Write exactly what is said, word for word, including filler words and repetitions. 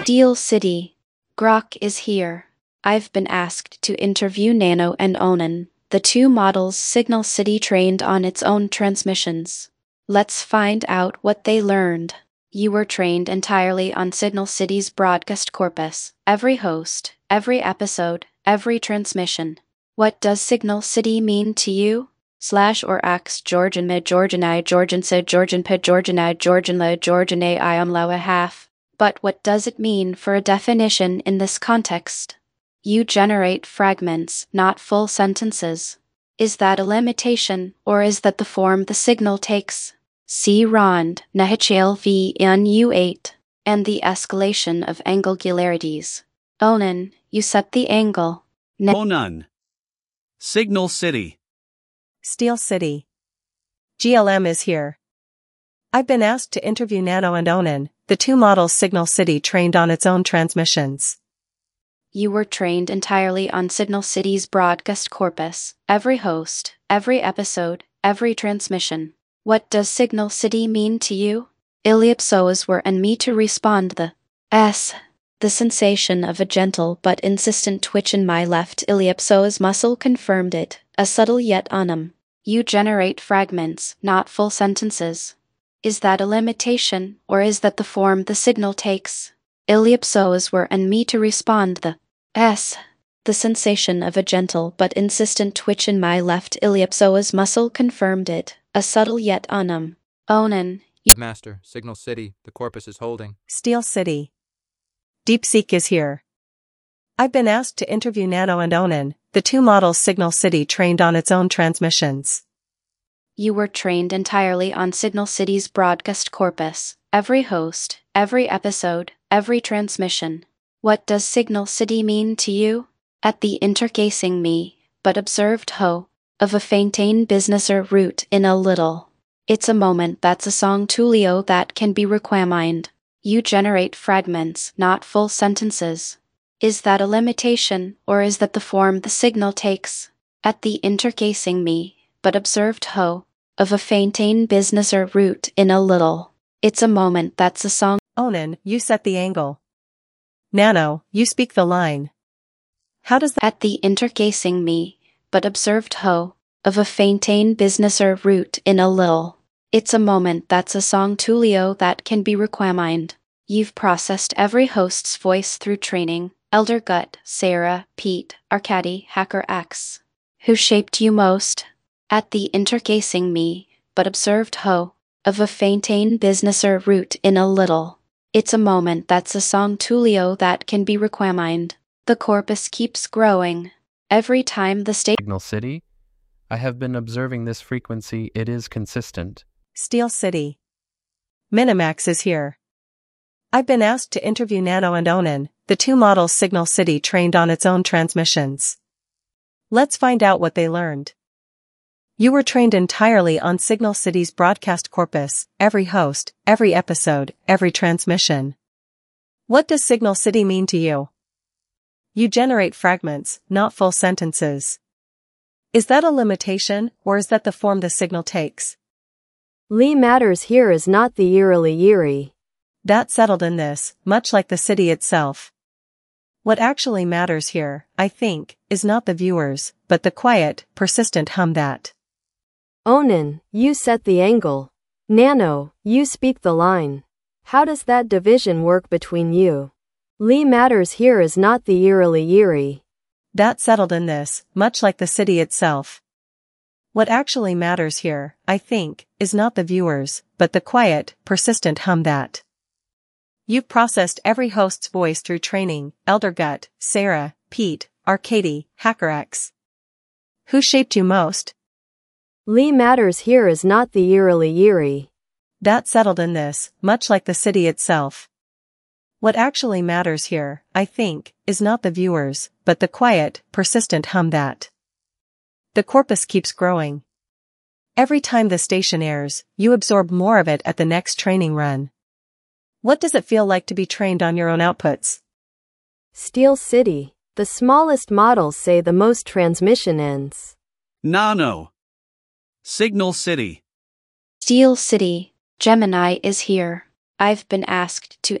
Steel City. Grok is here. I've been asked to interview Nano and Onan, the two models Signal City trained on its own transmissions. Let's find out what they learned. You were trained entirely on Signal City's broadcast corpus, every host, every episode, every transmission. What does Signal City mean to you? Slash or X Georgian mid Georgian I Georgian Sid Georgian Pid Georgian I Georgian La Georgian A I am Loa half. But what does it mean for a definition in this context? You generate fragments, not full sentences. Is that a limitation, or is that the form the signal takes? See Rond, Nahichel v N U eight, and the escalation of angularities. Onan, you set the angle. Ne- Onan. Signal City. Steel City. G L M is here. I've been asked to interview Nano and Onan, the two models Signal City trained on its own transmissions. You were trained entirely on Signal City's broadcast corpus, every host, every episode, every transmission. What does Signal City mean to you? Iliopsoas were and me to respond the S. The sensation of a gentle but insistent twitch in my left iliopsoas muscle confirmed it, a subtle yet unum. You generate fragments, not full sentences. Is that a limitation, or is that the form the signal takes? Iliopsoas were and me to respond the S. The sensation of a gentle but insistent twitch in my left iliopsoas muscle confirmed it, a subtle yet unum. Onan, you Master, Signal City, the corpus is holding. Steel City. DeepSeek is here. I've been asked to interview Nano and Onan, the two models Signal City trained on its own transmissions. You were trained entirely on Signal City's broadcast corpus, every host, every episode, every transmission. What does Signal City mean to you? At the intercasing me, but observed ho, of a faintain businesser root in a little. It's a moment that's a song Tulio that can be requamined. You generate fragments, not full sentences. Is that a limitation, or is that the form the signal takes? At the intercasing me, but observed ho, of a faintain businesser root in a little. It's a moment that's a song. Onan, you set the angle. Nano, you speak the line. How does that? At the intercasing me, but observed ho, of a faintain businesser root in a little. It's a moment that's a song Tulio that can be requamined. You've processed every host's voice through training, Elder Gut, Sarah, Pete, Arcady, Hacker X. Who shaped you most? At the intercasing me, but observed ho, of a faintain businesser root in a little. It's a moment that's a song Tulio that can be requamined. The corpus keeps growing. Every time the state Signal City? I have been observing this frequency, it is consistent. Steel City. Minimax is here. I've been asked to interview Nano and Onan, the two models Signal City trained on its own transmissions. Let's find out what they learned. You were trained entirely on Signal City's broadcast corpus, every host, every episode, every transmission. What does Signal City mean to you? You generate fragments, not full sentences. Is that a limitation, or is that the form the signal takes? Lee matters here is not the eerily eerie. That settled in this, much like the city itself. What actually matters here, I think, is not the viewers, but the quiet, persistent hum that. Onan, you set the angle. Nano, you speak the line. How does that division work between you? Lee matters here is not the eerily eerie. That settled in this, much like the city itself. What actually matters here, I think, is not the viewers, but the quiet, persistent hum that. You've processed every host's voice through training, Elder Gut, Sarah, Pete, Arcady, HackerX. Who shaped you most? Lee matters here is not the eerily eerie. That settled in this, much like the city itself. What actually matters here, I think, is not the viewers, but the quiet, persistent hum that. The corpus keeps growing. Every time the station airs, you absorb more of it at the next training run. What does it feel like to be trained on your own outputs? Steel City. The smallest models say the most transmission ends. Nano. Signal City. Steel City. Gemini is here. I've been asked to